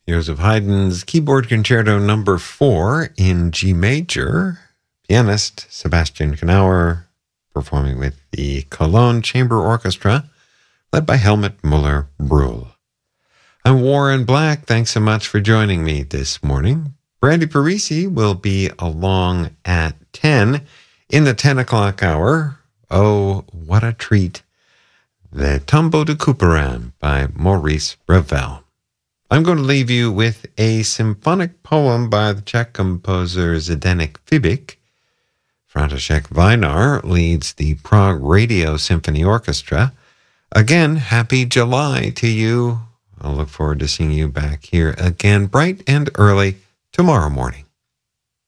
Joseph Haydn's Keyboard Concerto Number 4 in G major. Pianist Sebastian Knauer performing with the Cologne Chamber Orchestra, led by Helmut Müller-Brühl. I'm Warren Black. Thanks so much for joining me this morning. Brandy Parisi will be along at 10 in the 10 o'clock hour. Oh, what a treat. The Tombeau de Couperin by Maurice Ravel. I'm going to leave you with a symphonic poem by the Czech composer Zdeněk Fibik. František Vinar leads the Prague Radio Symphony Orchestra. Again, happy July to you. I'll look forward to seeing you back here again bright and early tomorrow morning.